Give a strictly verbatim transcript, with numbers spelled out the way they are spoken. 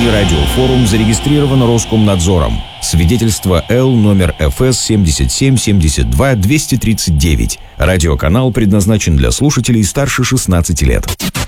Всемирный радиофорум зарегистрирован Роскомнадзором. Свидетельство Л номер эф эс семьдесят семь семьдесят два двести тридцать девять. Радиоканал предназначен для слушателей старше шестнадцати лет.